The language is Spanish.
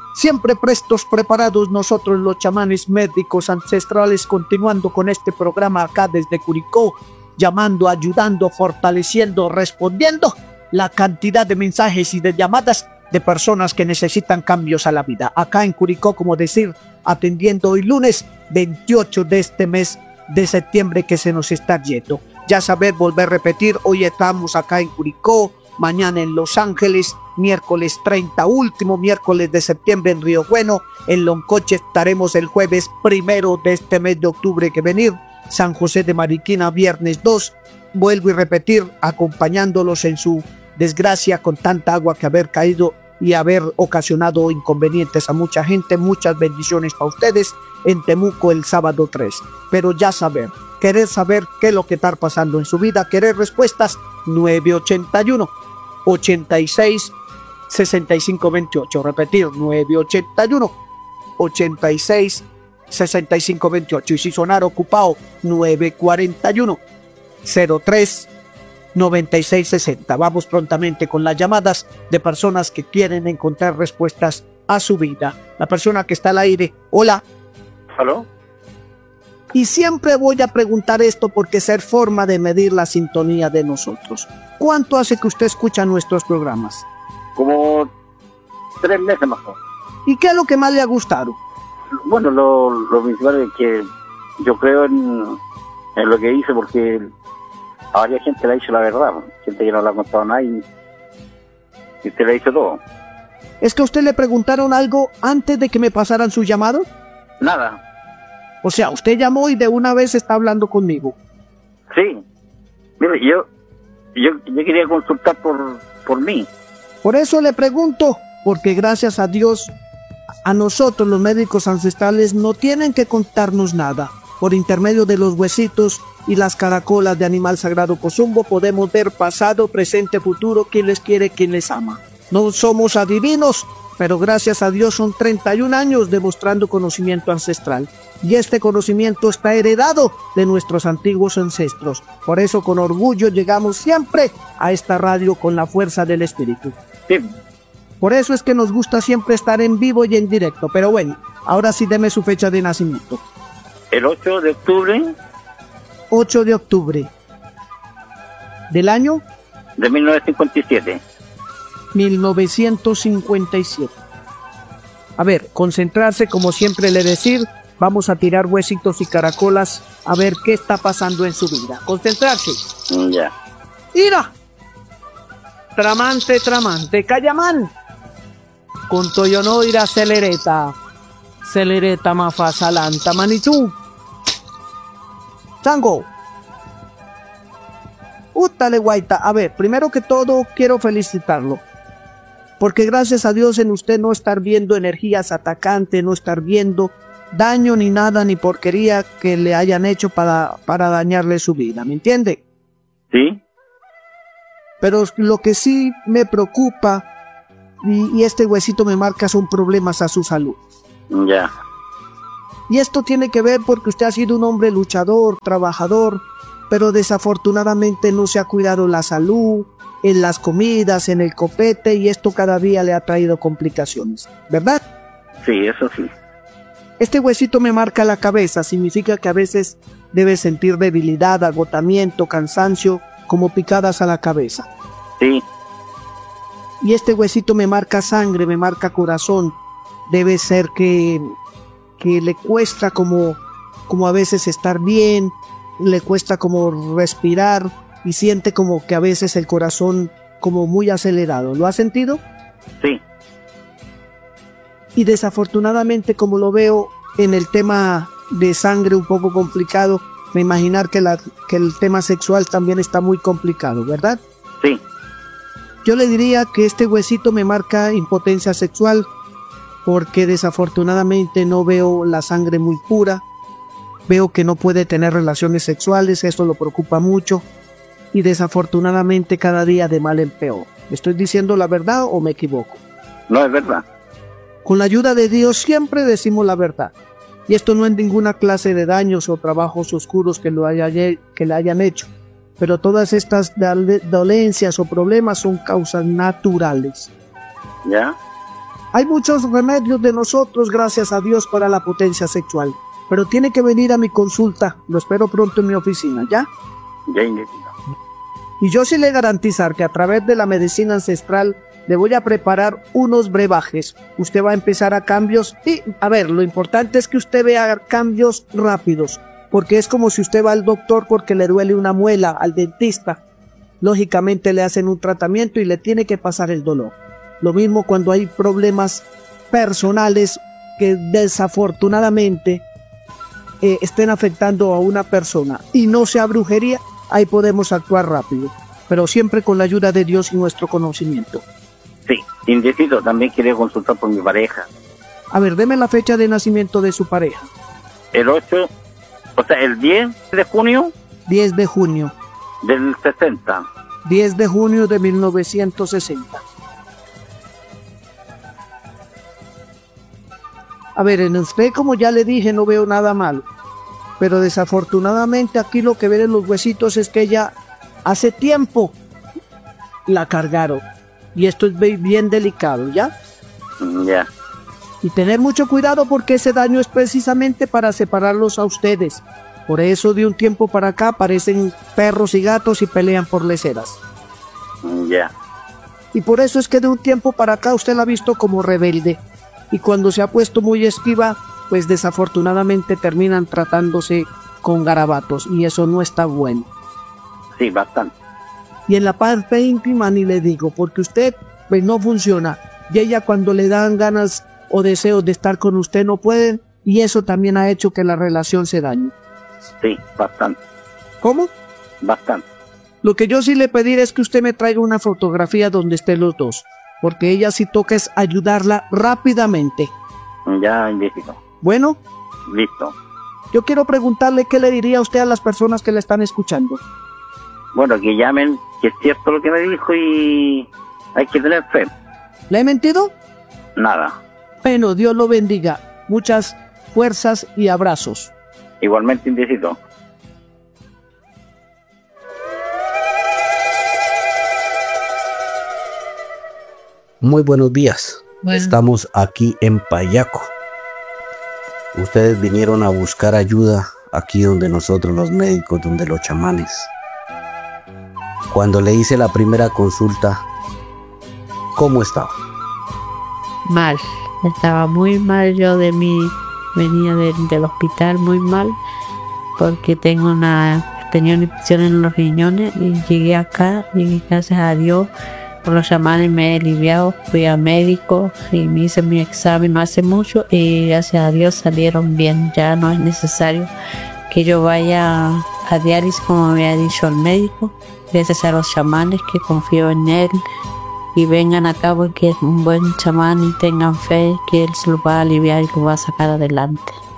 Siempre prestos, preparados nosotros los chamanes médicos ancestrales, continuando con este programa acá desde Curicó, llamando, ayudando, fortaleciendo, respondiendo la cantidad de mensajes y de llamadas de personas que necesitan cambios a la vida. Acá en Curicó, como decir, atendiendo hoy lunes 28 de este mes de septiembre que se nos está yendo. Ya saber, volver a repetir, hoy estamos acá en Curicó, mañana en Los Ángeles, miércoles 30, último miércoles de septiembre en Río Bueno, en Loncoche estaremos el jueves 1 de este mes de octubre que venir, San José de Mariquina viernes 2, vuelvo y repetir, acompañándolos en su desgracia con tanta agua que haber caído y haber ocasionado inconvenientes a mucha gente. Muchas bendiciones para ustedes en Temuco el sábado 3, pero ya saber, querer saber qué es lo que está pasando en su vida, querer respuestas, 981 86 65 28, repetir, 981 86 65 28, y si sonar ocupado, 941 03 96 60. Vamos prontamente con las llamadas de personas que quieren encontrar respuestas a su vida. La persona que está al aire, hola. ¿Aló? Y siempre voy a preguntar esto porque es forma de medir la sintonía de nosotros. ¿Cuánto hace que usted escucha nuestros programas? Como 3 meses más o menos. ¿Y qué es lo que más le ha gustado? Bueno, lo principal es que yo creo en lo que hice, porque a varias gente le ha dicho la verdad, gente que no le ha contado a nadie, y usted le ha dicho todo. ¿Es que a usted le preguntaron algo antes de que me pasaran su llamado? Nada. O sea, usted llamó y de una vez está hablando conmigo. Sí. Mire, yo quería consultar por mí. Por eso le pregunto, porque gracias a Dios, a nosotros los médicos ancestrales no tienen que contarnos nada. Por intermedio de los huesitos y las caracolas de animal sagrado Cozumbo podemos ver pasado, presente, futuro, quién les quiere, quién les ama. No somos adivinos, pero gracias a Dios son 31 años demostrando conocimiento ancestral. Y este conocimiento está heredado de nuestros antiguos ancestros. Por eso con orgullo llegamos siempre a esta radio con la fuerza del espíritu. Sí. Por eso es que nos gusta siempre estar en vivo y en directo. Pero bueno, ahora sí deme su fecha de nacimiento. El 8 de octubre. 8 de octubre. ¿Del año? De 1957. 1957. A ver, concentrarse como siempre le decir. Vamos a tirar huesitos y caracolas a ver qué está pasando en su vida. Concentrarse. Ya. ¡Ira! Tramante, tramante, Cayamán. Con Toyono ira celereta. Celereta mafasalanta manichú. Chango. Útale, guaita. A ver, primero que todo quiero felicitarlo. Porque gracias a Dios en usted no estar viendo energías atacantes, no estar viendo daño ni nada, ni porquería que le hayan hecho para dañarle su vida, ¿me entiende? Sí. Pero lo que sí me preocupa, y este huesito me marca, son problemas a su salud. Ya. Y esto tiene que ver porque usted ha sido un hombre luchador, trabajador, pero desafortunadamente no se ha cuidado la salud, en las comidas, en el copete, y esto cada día le ha traído complicaciones, ¿verdad? Sí, eso sí. Este huesito me marca la cabeza, significa que a veces debe sentir debilidad, agotamiento, cansancio, como picadas a la cabeza. Sí. Y este huesito me marca sangre, me marca corazón. Debe ser que le cuesta como a veces estar bien, le cuesta como respirar y siente como que a veces el corazón como muy acelerado. ¿Lo ha sentido? Sí. Y desafortunadamente, como lo veo en el tema de sangre un poco complicado, me imaginar que el tema sexual también está muy complicado, ¿verdad? Sí. Yo le diría que este huesito me marca impotencia sexual, porque desafortunadamente no veo la sangre muy pura, veo que no puede tener relaciones sexuales, esto lo preocupa mucho, y desafortunadamente cada día de mal en peor. ¿Me estoy diciendo la verdad o me equivoco? No, es verdad. Con la ayuda de Dios siempre decimos la verdad. Y esto no es ninguna clase de daños o trabajos oscuros que le hayan hecho. Pero todas estas dolencias o problemas son causas naturales. ¿Ya? Hay muchos remedios de nosotros, gracias a Dios, para la potencia sexual. Pero tiene que venir a mi consulta. Lo espero pronto en mi oficina, ¿ya? Ya, indecido. Y yo sí le garantizar que a través de la medicina ancestral le voy a preparar unos brebajes. Usted va a empezar a cambios y, a ver, lo importante es que usted vea cambios rápidos. Porque es como si usted va al doctor porque le duele una muela, al dentista. Lógicamente le hacen un tratamiento y le tiene que pasar el dolor. Lo mismo cuando hay problemas personales que desafortunadamente estén afectando a una persona y no sea brujería, ahí podemos actuar rápido, pero siempre con la ayuda de Dios y nuestro conocimiento. Sí, indeciso, también quería consultar por mi pareja. A ver, deme la fecha de nacimiento de su pareja. El 8, o sea, el 10 de junio 10 de junio. del 60. 10 de junio de 1960. A ver, en usted, como ya le dije, no veo nada malo. Pero desafortunadamente aquí lo que ven en los huesitos es que ella hace tiempo la cargaron. Y esto es bien delicado, ¿ya? Ya. Y tener mucho cuidado porque ese daño es precisamente para separarlos a ustedes. Por eso de un tiempo para acá aparecen perros y gatos y pelean por leceras. Ya. Y por eso es que de un tiempo para acá usted la ha visto como rebelde. Y cuando se ha puesto muy esquiva, pues desafortunadamente terminan tratándose con garabatos. Y eso no está bueno. Sí, bastante. Y en la parte íntima ni le digo, porque usted pues no funciona. Y ella cuando le dan ganas o deseos de estar con usted no pueden. Y eso también ha hecho que la relación se dañe. Sí, bastante. ¿Cómo? Bastante. Lo que yo sí le pediré es que usted me traiga una fotografía donde estén los dos. Porque ella sí toca es ayudarla rápidamente. Ya, indeciso. Bueno, Listo. yo quiero preguntarle qué le diría a usted a las personas que le están escuchando. Bueno, que llamen, que es cierto lo que me dijo y hay que tener fe. ¿Le he mentido? Nada. Bueno, Dios lo bendiga. Muchas fuerzas y abrazos. Igualmente, indeciso. Muy buenos días. Bueno. Estamos aquí en Payaco. Ustedes vinieron a buscar ayuda aquí donde nosotros los médicos, donde los chamanes. Cuando le hice la primera consulta, ¿cómo estaba? Mal, estaba muy mal. Yo venía del hospital muy mal porque tenía una infección en los riñones y llegué acá y gracias a Dios por los chamanes me he aliviado. Fui a médico y me hice mi examen no hace mucho y gracias a Dios salieron bien. Ya no es necesario que yo vaya a diálisis como me ha dicho el médico, gracias a los chamanes que confío en él y vengan acá porque es un buen chamán y tengan fe que él se lo va a aliviar y lo va a sacar adelante.